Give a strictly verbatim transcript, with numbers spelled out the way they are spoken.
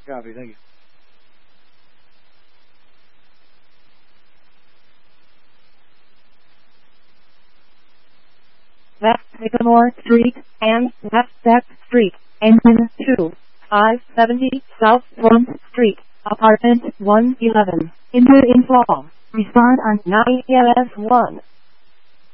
Copy, thank you. That's Sycamore Street and that's that Street, engine two, five seventy South Front Street, apartment one eleven, in the info. Respond on nine E M S one.